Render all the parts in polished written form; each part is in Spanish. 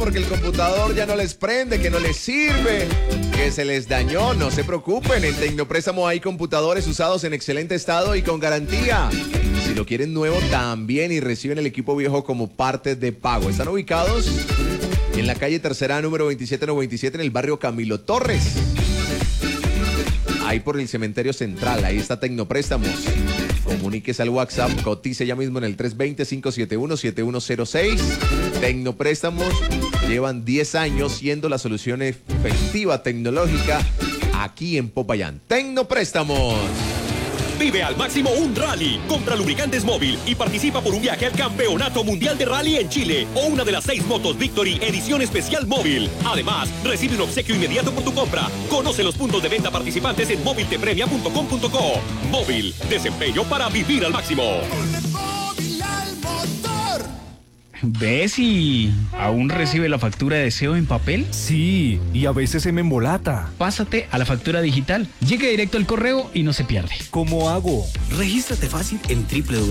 porque el computador ya no les prende, que no les sirve, que se les dañó. No se preocupen, en Tecnopréstamo hay computadores usados en excelente estado y con garantía. Si lo quieren nuevo también y reciben el equipo viejo como parte de pago. Están ubicados en la calle Tercera, número 2797, en el barrio Camilo Torres. Ahí por el cementerio central, ahí está Tecnopréstamos. Comuníquese al WhatsApp, cotice ya mismo en el 320-571-7106. Tecnopréstamos llevan 10 años siendo la solución efectiva tecnológica aquí en Popayán. Tecnopréstamos. Vive al máximo un rally. Compra lubricantes móvil y participa por un viaje al Campeonato Mundial de Rally en Chile o una de las 6 motos Victory edición especial móvil. Además, recibe un obsequio inmediato por tu compra. Conoce los puntos de venta participantes en moviltepremia.com.co. Móvil, desempeño para vivir al máximo. ¿Ves si aún recibe la factura de SEO en papel? Sí, y a veces se me embolata. Pásate a la factura digital. Llegue directo al correo y no se pierde. ¿Cómo hago? Regístrate fácil en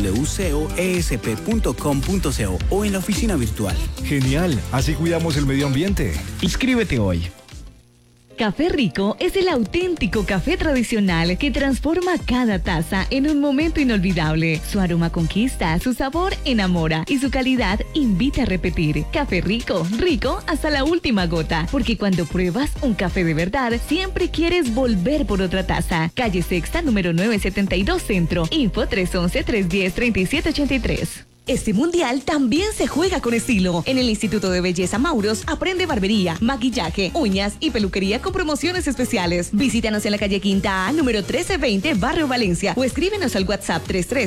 www.coesp.com.co o en la oficina virtual. Genial, así cuidamos el medio ambiente. Inscríbete hoy. Café Rico es el auténtico café tradicional que transforma cada taza en un momento inolvidable. Su aroma conquista, su sabor enamora y su calidad invita a repetir. Café Rico, rico hasta la última gota, porque cuando pruebas un café de verdad, siempre quieres volver por otra taza. Calle Sexta, número 972 Centro. Info 311-310-3783. Este mundial también se juega con estilo. En el Instituto de Belleza Mauros aprende barbería, maquillaje, uñas y peluquería con promociones especiales. Visítanos en la calle Quinta A, número 1320, Barrio Valencia, o escríbenos al WhatsApp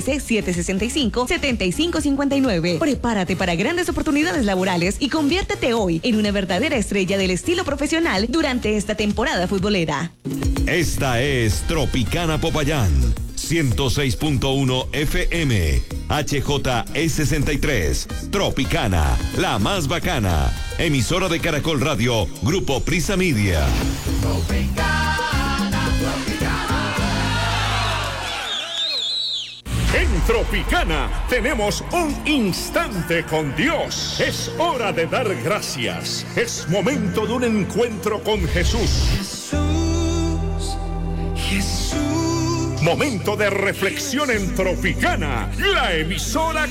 313-765-7559. Prepárate para grandes oportunidades laborales y conviértete hoy en una verdadera estrella del estilo profesional durante esta temporada futbolera. Esta es Tropicana Popayán, 106.1 FM, HJE63, Tropicana, la más bacana, emisora de Caracol Radio, Grupo Prisa Media. En Tropicana tenemos un instante con Dios. Es hora de dar gracias. Es momento de un encuentro con Jesús. Momento de reflexión en Tropicana, la emisora